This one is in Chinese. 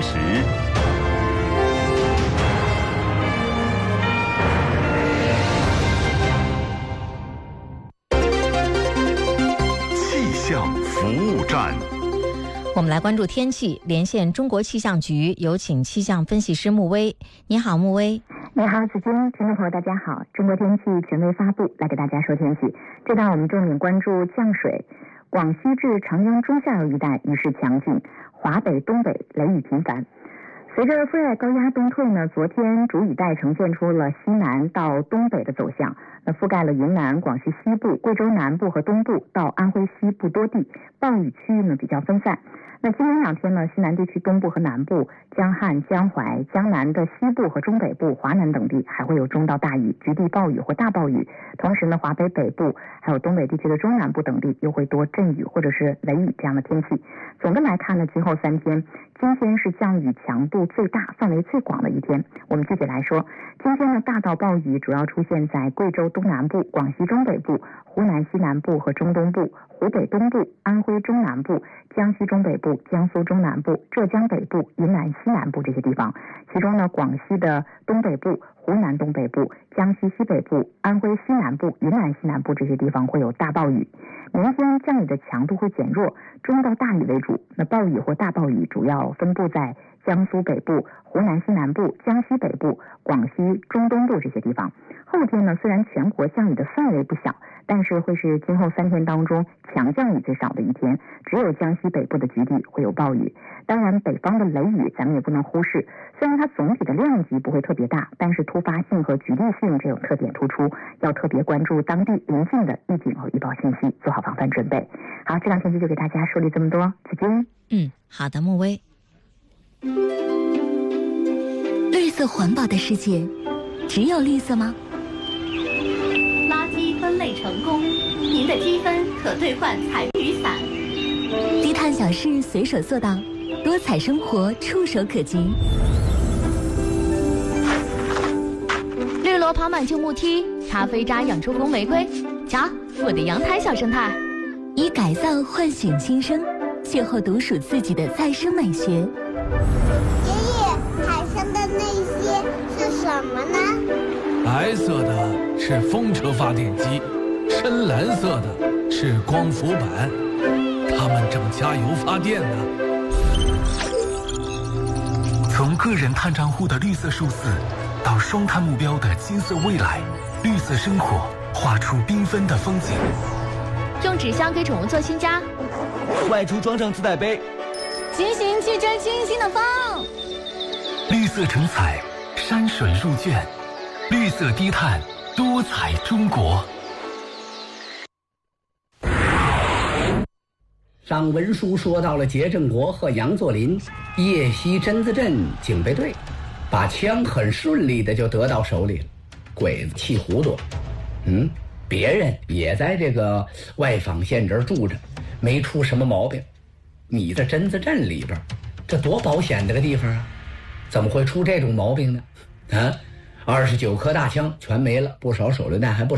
时。气象服务站。 我们来关注天气，连线中国气象局，有请气象分析师穆威。你好，穆威。 你好，子君，听众朋友大家好。中国天气权威发布，来给大家说天气。这段我们重点关注降水，广西至长江中下游一带雨势强劲，华北、东北雷雨频繁。随着副热带高压东退呢，昨天主雨带呈现出了西南到东北的走向，覆盖了云南、广西西部、贵州南部和东部到安徽西部多地，暴雨区域呢比较分散。那今明两天呢，西南地区东部和南部、江汉、江淮、江南的西部和中北部、华南等地还会有中到大雨、局地暴雨或大暴雨。同时呢，华北北部还有东北地区的中南部等地又会多阵雨或者是雷雨这样的天气。总的来看呢，今后3天，今天是降雨强度最大、范围最广的一天。我们具体来说，今天呢，大到暴雨主要出现在贵州东南部、广西中北部、湖南西南部和中东部、湖北东部、安徽中南部、江西中北部、江苏中南部、浙江北部、云南西南部这些地方。其中呢，广西的东北部、湖南东北部、江西西北部、安徽西南部、云南西南部这些地方会有大暴雨。明天降雨的强度会减弱，中到大雨为主。那暴雨或大暴雨主要分布在江苏北部、湖南西南部、江西北部、广西中东部这些地方。后天呢，虽然全国降雨的范围不小，但是会是今后3天当中强降雨最少的一天，只有江西北部的局地会有暴雨。当然，北方的雷雨咱们也不能忽视，虽然它总体的量级不会特别大，但是突发性和局地性这种特点突出，要特别关注当地临近的预警和预报信息，做好防范准备。好，这2天气就给大家说了这么多，子君。 好的，穆威。 绿色环保的世界，只有绿色吗？ 垃圾分类成功，您的积分可兑换彩雨伞。 低碳小事随手做到，多彩生活触手可及。 绿萝跑满旧木梯，咖啡渣养出红玫瑰。瞧，我的阳台小生态。 以改造唤醒新生，邂逅独属自己的再生美学。 爷爷，海上的那些是什么呢？ 白色的是风车发电机，深蓝色的是光伏板，它们正加油发电呢。 从个人碳账户的绿色数字，到双碳目标的金色未来，绿色生活画出缤纷的风景。 用纸箱给宠物做新家， 外出装上自带杯， 骑行去追清新的风。 绿色成彩，山水入卷，绿色低碳，多彩中国。 上文书说到了杰振国和杨作霖夜袭榛子镇警备队，把枪很顺利的就得到手里了。鬼子气糊涂，别人也在这个外坊县这儿住着，没出什么毛病。你在榛子镇里边，这多保险的个地方啊，怎么会出这种毛病呢？29颗大枪全没了，不少手榴弹还不少。